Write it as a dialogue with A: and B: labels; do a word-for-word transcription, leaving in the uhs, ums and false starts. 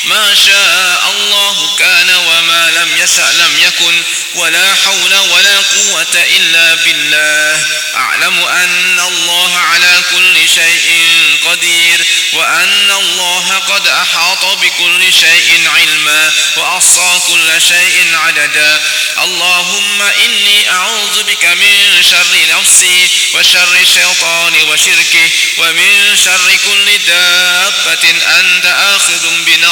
A: ما شاء الله كان وما لم يشأ لم يكن ولا حول ولا قوة إلا بالله. أعلم أن الله على كل شيء قدير وأن الله قد أحاط بكل شيء علما وأحصى كل شيء عددا. اللهم إني أعوذ بك من شر نفسي وشر الشيطان وشركه ومن شر كل دابة أنت آخذ بنا